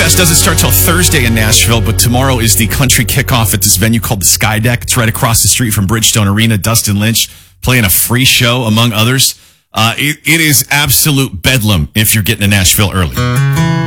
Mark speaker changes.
Speaker 1: Fest doesn't start till Thursday in Nashville, but tomorrow is the country kickoff at this venue called the Sky Deck. It's right across the street from Bridgestone Arena. Dustin Lynch playing a free show, among others. It is absolute bedlam if you're getting to Nashville early.